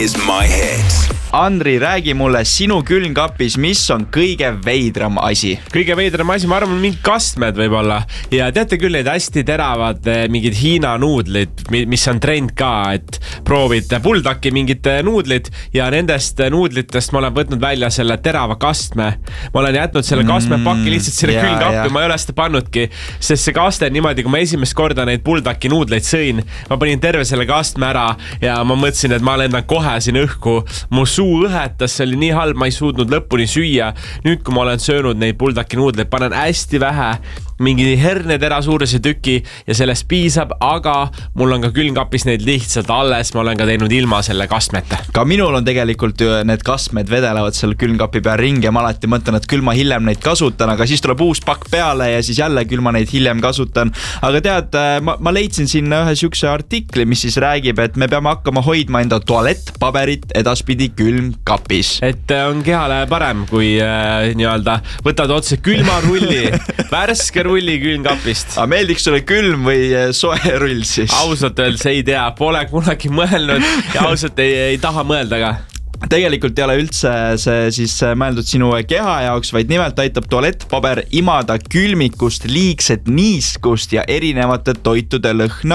is my hit. Andri, räägi mulle sinu külmkapis, mis on kõige veidram asi? Kõige veidram asi, ma arvan, mingid kastmed võib-olla. Ja teate küll neid hästi teravad mingid Hiina nuudlid, mis on trend ka, et proovid Buldaki mingid nuudlid ja nendest nuudlitest ma olen võtnud välja selle terava kastme. Ma olen jätnud selle kastme pakki lihtsalt selle külmkappi, ma ei ole seda pannudki, sest see kaste on niimoodi, kui ma esimest korda neid Buldaki nuudleid sõin, ma panin terve selle kastme ära ja ma mõtlesin, et ma lendan kohe siin õhku. Mu suu õhetas, see oli nii halb, ma ei suutnud lõpuni süüa. Nüüd, kui ma olen söönud neid Buldaki nuudleid, panen hästi vähe mingi hernetera suuruse tüki ja sellest piisab, aga mul on ka külmkapis neid lihtsalt alles, ma olen ka teinud ilma selle kastmeta. Ka minul on tegelikult need kastmed vedelevad selle külmkapi peal ringi ja ma alati mõtlen, et küll ma hiljem neid kasutan, aga siis tuleb uus pakk peale ja siis jälle küll ma neid hiljem kasutan. Aga tead, ma leidsin sinna ühe sükse artikli, mis siis räägib, et me peame hakkama hoidma enda tualettpaberit edaspidi külmkapis. Et on kehale parem, kui nii-öelda võtad otse külma rulli, värske rulli külmkapist. Aga meeldiks sulle külm või soe rull siis? Ausalt öeldes ei tea, pole kunagi mõelnud ja ausalt ei taha mõelda ka. Tegelikult ei ole üldse see siis mõeldud sinu keha jaoks, vaid nimelt aitab tualettpaber imada külmikust, liigset niiskust ja erinevate toitude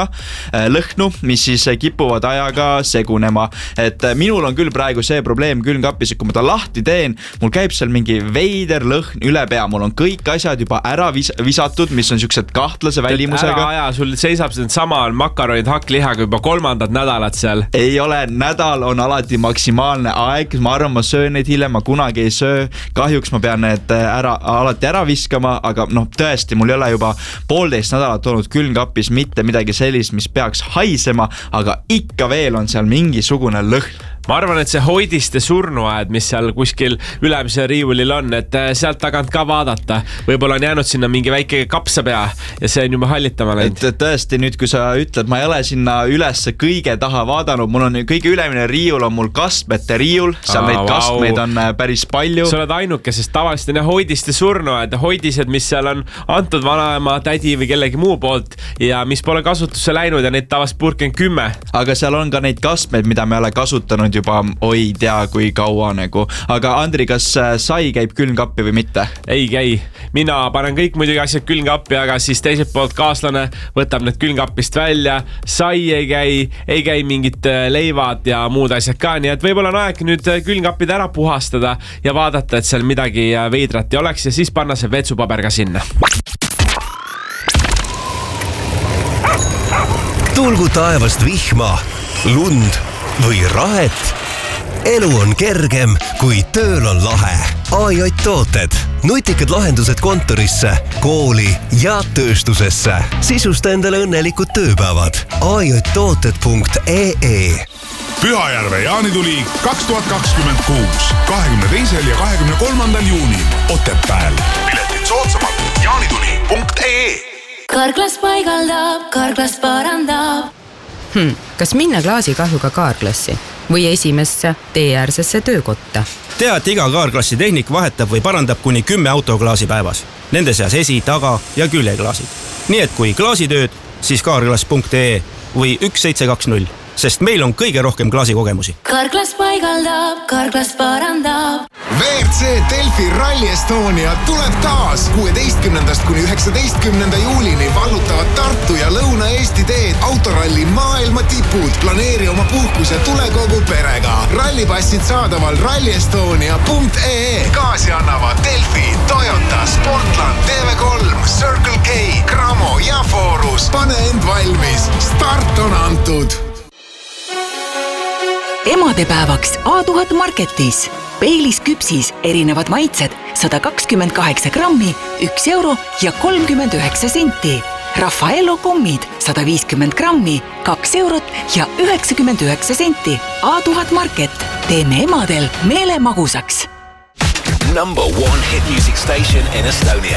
lõhnu, mis siis kipuvad ajaga segunema. Et minul on küll praegu see probleem külmkapis, et kui ma ta lahti teen, mul käib seal mingi veider lõhn üle pea. Mul on kõik asjad juba ära visatud, mis on siuksed kahtlase välimusega. Ära aja, sul seisab sama makaronid hakklihaga juba 3. nädalat seal. Ei ole, nädal on alati maksimaalne aeg, ma arvan, ma söön neid hiljem, ma kunagi ei söö. Kahjuks ma pean need alati ära viskama, aga tõesti, mul ei ole juba 1,5 nädalat olnud külmkapis mitte midagi sellist, mis peaks haisema, aga ikka veel on seal mingisugune lõhn. Ma arvan, et see hoidiste surnuaed, mis seal kuskil ülemisel riiulil on, et sealt tagant ka vaadata. Võib-olla on jäänud sinna mingi väike kapsapea ja see on juba hallitama läinud. Et tõesti, nüüd kui sa ütled, ma ei ole sinna üles kõige taha vaadanud, mul on kõige ülemine riiul on mul kastmete riiul, seal neid kastmeid on päris palju. Sa oled ainuke, sest tavaliselt on hoidiste surnuaed, hoidised, mis seal on antud vanaema, tädi või kellegi muu poolt ja mis pole kasutusse läinud ja neid tavast purk on 10. Aga seal on ka neid kastmeid, mida me ei ole kasutanud juba oi tea kui kaua nagu. Aga Andri, kas sai käib külmkappi või mitte? Ei käi. Mina panen kõik muidugi asjad külmkappi, aga siis teiselt poolt kaaslane võtab need külmkappist välja. Sai ei käi mingid leivad ja muud asjad ka, nii et võib-olla on aeg nüüd külmkappid ära puhastada ja vaadata, et seal midagi veidrat ei oleks ja siis panna see vetsupaber ka sinna. Tulgu taevast vihma, lund või rahet. Elu on kergem, kui tööl on lahe. AJ Tooted. Nutikad lahendused kontorisse, kooli ja tööstusesse. Sisusta endale õnnelikud tööpäevad. ajtooted.ee Pühajärve jaanituli 2026. 22. ja 23. juunil Otepääl. Piletid soodsamalt jaanituli.ee Karklas paigaldab, Karklas parandab. Kas minna klaasikahjuga kaarklassi või esimesse teeäärsesse töökotta? Tea, et iga kaarklassi tehnik vahetab või parandab kuni 10 autoklaasi päevas. Nende seas esi-, taga- ja küljeklaasid. Nii et kui klaasitööd, siis kaarklas.ee või 1720, sest meil on kõige rohkem klaasikogemusi. Karklas paigaldab, Karklas parandab. WRC Delfi Rally Estonia tuleb taas 16. kuni 19. juulini vallutavad Tartu ja Lõuna-Eesti teed autoralli maailma tipud. Planeeri oma puhkus ja tule kogu perega. Rallipassid saadaval rallyestonia.ee. Kaasi annavad Delfi, Toyota, Sportland, TV3, Circle K, Cramo ja Forus. Pane end valmis. Start on antud. Emadepäevaks A1000 Marketis. Peilis küpsis erinevad maitsed 128 grammi, 1 euro ja 39 senti. Raffaello kommid 150 grammi, 2 eurot ja 99 senti. A1000 Market. Teeme emadel meele magusaks. #1 hit music station in Estonia.